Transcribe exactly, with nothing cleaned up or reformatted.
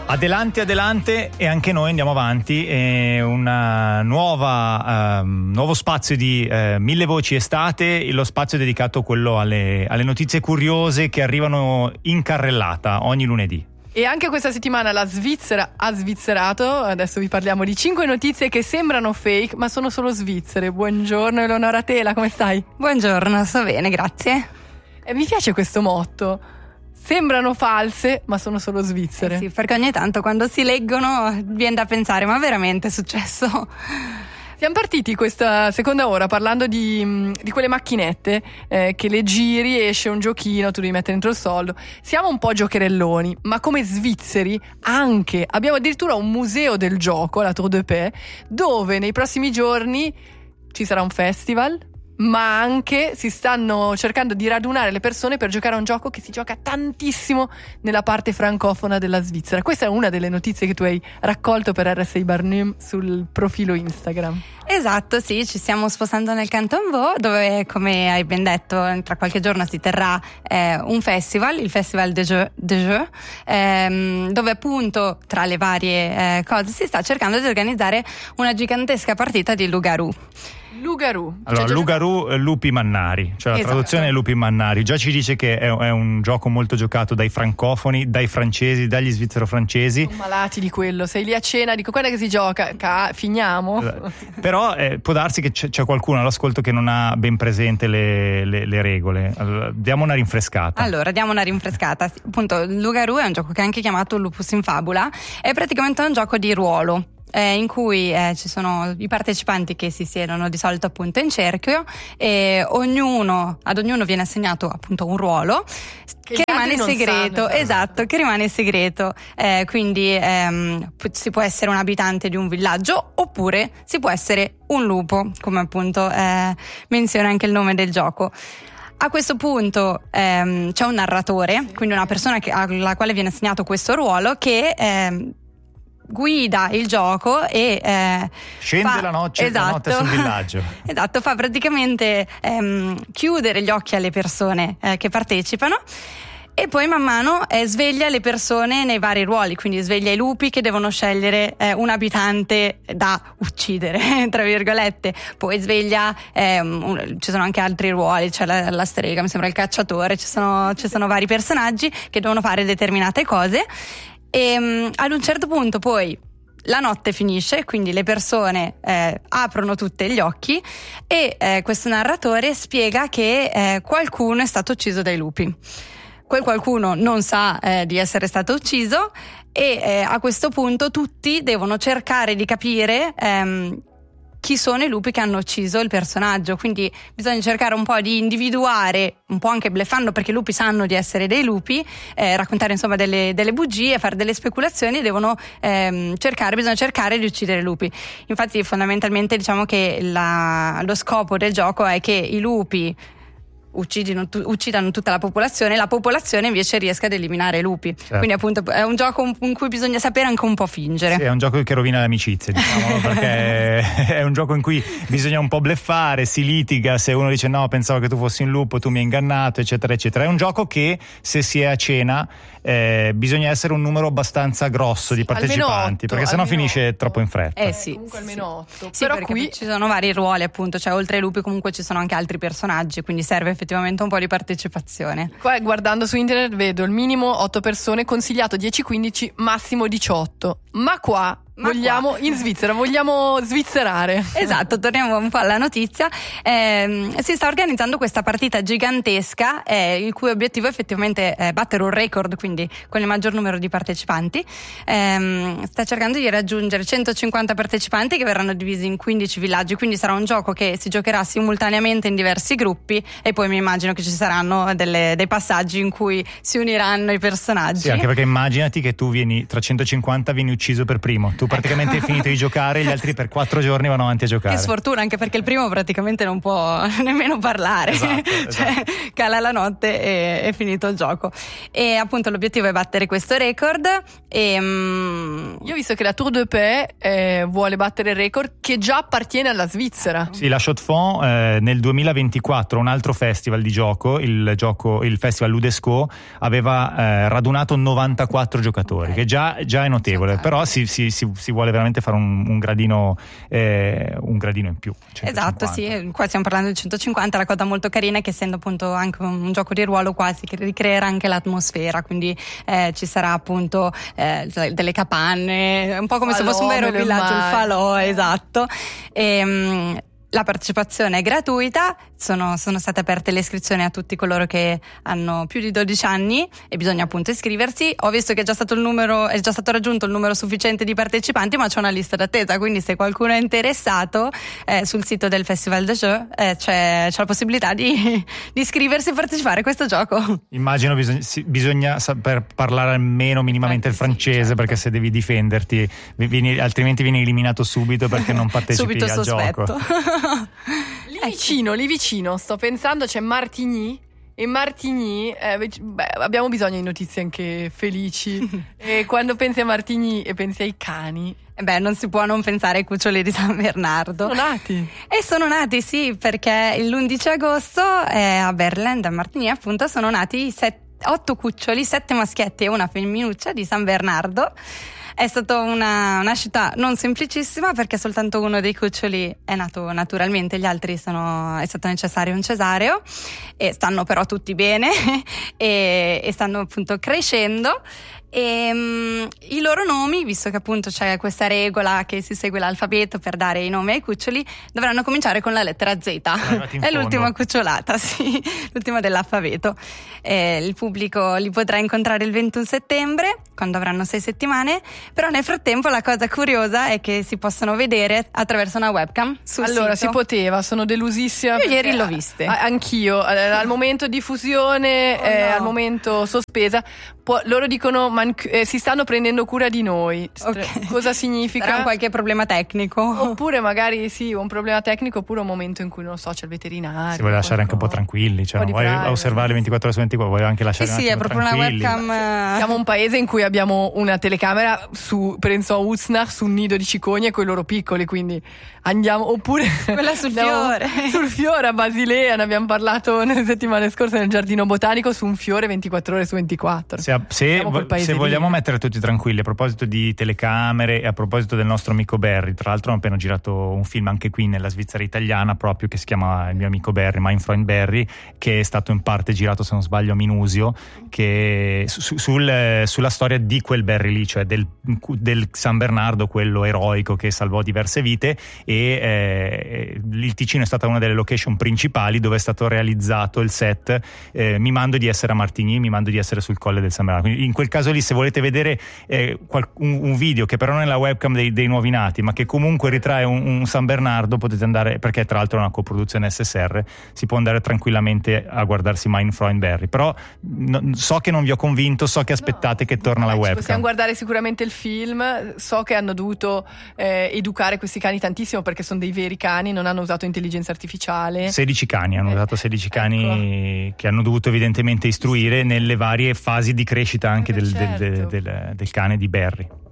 Adelante, adelante, e anche noi andiamo avanti. È una nuova uh, nuovo spazio di uh, Mille Voci Estate, lo spazio dedicato quello alle, alle notizie curiose che arrivano in carrellata ogni lunedì. E anche questa settimana la Svizzera ha svizzerato. Adesso vi parliamo di cinque notizie che sembrano fake, ma sono solo svizzere. Buongiorno Eleonora Tela, come stai? Buongiorno, sto bene, grazie. E mi piace questo motto. Sembrano false, ma sono solo svizzere. Eh sì, perché ogni tanto quando si leggono viene da pensare, ma veramente è successo? Siamo partiti questa seconda ora parlando di, di quelle macchinette eh, che le giri, esce un giochino, tu devi mettere dentro il soldo. Siamo un po' giocherelloni, ma come svizzeri anche. Abbiamo addirittura un museo del gioco, la Tour de Paix, dove nei prossimi giorni ci sarà un festival, ma anche si stanno cercando di radunare le persone per giocare a un gioco che si gioca tantissimo nella parte francofona della Svizzera. Questa è una delle notizie che tu hai raccolto per R S I Barnum sul profilo Instagram. Esatto, sì, ci stiamo spostando nel Canton Vaud, dove, come hai ben detto, tra qualche giorno si terrà eh, un festival, il Festival des Jeux, des Jeux ehm, dove appunto tra le varie eh, cose si sta cercando di organizzare una gigantesca partita di Loup-garou. Loup-garou. Allora, cioè, Loup-garou, eh, lupi mannari, cioè la esatto. traduzione è lupi mannari. Già ci dice che è, è un gioco molto giocato dai francofoni, dai francesi, dagli svizzero-francesi. Sono malati di quello, sei lì a cena, dico quando è che si gioca? Ca- finiamo? Però eh, può darsi che c'è, c'è qualcuno all'ascolto che non ha ben presente le, le, le regole. Allora, diamo una rinfrescata. Allora, diamo una rinfrescata. Appunto, Loup-garou è un gioco che è anche chiamato Lupus in Fabula, è praticamente un gioco di ruolo. Eh, in cui eh, ci sono i partecipanti che si siedono di solito appunto in cerchio e ognuno, ad ognuno viene assegnato appunto un ruolo che, che rimane segreto, sanno, esatto, che rimane segreto, eh, quindi ehm, si può essere un abitante di un villaggio oppure si può essere un lupo, come appunto eh, menziona anche il nome del gioco. A questo punto ehm, c'è un narratore, quindi una persona che, alla quale viene assegnato questo ruolo che ehm, guida il gioco e eh, scende fa, la, noce, esatto, la notte sul villaggio. Esatto, fa praticamente ehm, chiudere gli occhi alle persone eh, che partecipano e poi man mano eh, sveglia le persone nei vari ruoli, quindi sveglia i lupi che devono scegliere eh, un abitante da uccidere, tra virgolette, poi sveglia ehm, un, ci sono anche altri ruoli, c'è la, la strega, mi sembra il cacciatore, ci sono, ci sono vari personaggi che devono fare determinate cose. E um, ad un certo punto poi la notte finisce, quindi le persone eh, aprono tutte gli occhi e eh, questo narratore spiega che eh, qualcuno è stato ucciso dai lupi. Quel qualcuno non sa eh, di essere stato ucciso e eh, a questo punto tutti devono cercare di capire ehm, chi sono i lupi che hanno ucciso il personaggio, quindi bisogna cercare un po' di individuare, un po' anche bleffando perché i lupi sanno di essere dei lupi, eh, raccontare insomma delle, delle bugie, fare delle speculazioni e devono ehm, cercare, bisogna cercare di uccidere i lupi. Infatti fondamentalmente diciamo che la, lo scopo del gioco è che i lupi Uccidino, tu, uccidano tutta la popolazione e la popolazione invece riesca ad eliminare i lupi. Certo. Quindi appunto è un gioco in cui bisogna sapere anche un po' fingere. Sì, è un gioco che rovina le amicizie, diciamo, perché è un gioco in cui bisogna un po' bleffare, si litiga, se uno dice no, pensavo che tu fossi un lupo, tu mi hai ingannato, eccetera eccetera. È un gioco che se si è a cena eh, bisogna essere un numero abbastanza grosso di partecipanti, otto, perché sennò finisce otto. Troppo in fretta. Eh sì, comunque almeno otto. Sì, però qui ci sono vari ruoli appunto, cioè oltre ai lupi comunque ci sono anche altri personaggi, quindi serve effettivamente un po' di partecipazione. Qua guardando su internet vedo il minimo otto persone, consigliato dieci quindici, massimo diciotto. Ma qua Ma vogliamo qua. in Svizzera, vogliamo svizzerare. Esatto, torniamo un po' alla notizia. Eh, si sta organizzando questa partita gigantesca, eh, il cui obiettivo è effettivamente è battere un record, quindi con il maggior numero di partecipanti. Eh, sta cercando di raggiungere centocinquanta partecipanti che verranno divisi in quindici villaggi, quindi sarà un gioco che si giocherà simultaneamente in diversi gruppi e poi mi immagino che ci saranno delle, dei passaggi in cui si uniranno i personaggi. Sì, anche perché immaginati che tu vieni tra centocinquanta vieni ucciso per primo. Tu tu praticamente hai finito di giocare, gli altri per quattro giorni vanno avanti a giocare. Che sfortuna, anche perché il primo praticamente non può nemmeno parlare, esatto, cioè esatto. cala la notte e è finito il gioco. E appunto l'obiettivo è battere questo record. E, um... Io ho visto che la Tour de Paix eh, vuole battere il record che già appartiene alla Svizzera. Sì, la Chaux de Fonds eh, nel duemilaventiquattro, un altro festival di gioco, il, gioco, il festival Ludesco, aveva eh, radunato novantaquattro giocatori, okay. che già, già è notevole, okay. però si, si, si, si vuole veramente fare un, un gradino eh, un gradino in più. centocinquanta. Esatto, sì, qua stiamo parlando di centocinquanta, la cosa molto carina è che essendo appunto anche un gioco di ruolo quasi che ricreerà anche l'atmosfera, quindi eh, ci sarà appunto eh, delle capanne, un po' come falò, se fosse un vero villaggio, il falò, esatto. E, um, la partecipazione è gratuita, sono, sono state aperte le iscrizioni a tutti coloro che hanno più di dodici anni e bisogna appunto iscriversi. Ho visto che è già stato il numero, è già stato raggiunto il numero sufficiente di partecipanti, ma c'è una lista d'attesa, quindi se qualcuno è interessato eh, sul sito del Festival de Jeux eh, c'è, c'è la possibilità di, di iscriversi e partecipare a questo gioco. Immagino bisogna, bisogna saper parlare almeno minimamente il francese, sì, certo. perché se devi difenderti vieni, altrimenti vieni eliminato subito perché non partecipi subito al sospetto. gioco. Lì vicino, lì vicino, sto pensando, c'è Martigny. E Martigny, eh, beh, abbiamo bisogno di notizie anche felici. E quando pensi a Martigny e pensi ai cani, eh beh, non si può non pensare ai cuccioli di San Bernardo. Sono nati. E sono nati, sì, perché l'undici agosto eh, a Berlin, a Martigny, appunto, sono nati set, otto cuccioli, sette maschietti e una femminuccia di San Bernardo. È stata una, una scelta non semplicissima perché soltanto uno dei cuccioli è nato naturalmente, gli altri sono, è stato necessario un cesareo, e stanno però tutti bene e, e stanno appunto crescendo. E um, i loro nomi, visto che appunto c'è questa regola che si segue l'alfabeto per dare i nomi ai cuccioli, dovranno cominciare con la lettera Z. È l'ultima cucciolata, sì, l'ultima dell'alfabeto. Eh, il pubblico li potrà incontrare il ventuno settembre, quando avranno sei settimane, però nel frattempo la cosa curiosa è che si possono vedere attraverso una webcam sul allora sito. Si poteva, sono delusissima. Io ieri l'ho viste. Anch'io, al momento diffusione, oh, eh, no. al momento sospesa. Può, loro dicono man, eh, si stanno prendendo cura di noi. Okay. Cosa significa? Sarà un qualche problema tecnico, oppure magari sì, un problema tecnico, oppure un momento in cui non lo so, c'è il veterinario. Si vuole lasciare anche un po' tranquilli, cioè non vuoi privacy. Osservare ventiquattro ore su ventiquattro, vuoi anche lasciare sì, un sì, è proprio una webcam. Siamo un paese in cui abbiamo una telecamera su, penso a Uznach, su un nido di cicogne con i loro piccoli, quindi andiamo, oppure quella sul fiore sul fiore a Basilea, ne abbiamo parlato nelle settimane scorse nel giardino botanico, su un fiore ventiquattro ore su ventiquattro. Se, se, vo- se vogliamo mettere tutti tranquilli, a proposito di telecamere e a proposito del nostro amico Barry, tra l'altro ho appena girato un film anche qui nella Svizzera italiana proprio che si chiama Il mio amico Barry, Mein Freund Barry, che è stato in parte girato, se non sbaglio, a Minusio, che su, sul, sulla storia di quel Barry lì, cioè del, del San Bernardo, quello eroico che salvò diverse vite, e eh, il Ticino è stata una delle location principali dove è stato realizzato il set, eh, mimando di essere a Martigny, mimando di essere sul Colle del San Bernardo. Quindi in quel caso lì, se volete vedere eh, qual- un, un video che però non è la webcam dei, dei nuovi nati, ma che comunque ritrae un, un San Bernardo, potete andare, perché tra l'altro è una coproduzione S S R, si può andare tranquillamente a guardarsi Mein Freund Barry. Però no, so che non vi ho convinto, so che aspettate no, che torna la webcam. Possiamo guardare sicuramente il film, so che hanno dovuto eh, educare questi cani tantissimo perché sono dei veri cani, non hanno usato intelligenza artificiale. sedici cani, hanno eh, usato sedici cani ecco. che hanno dovuto evidentemente istruire nelle varie fasi di crescita anche eh, del, certo. del, del, del, del cane di Barry.